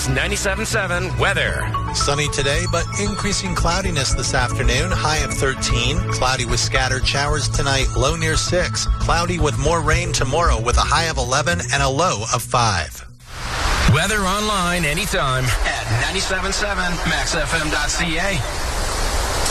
That's 97.7 weather. Sunny today, but increasing cloudiness this afternoon. High of 13. Cloudy with scattered showers tonight. Low near 6. Cloudy with more rain tomorrow with a high of 11 and a low of 5. Weather online anytime at 97.7 maxfm.ca.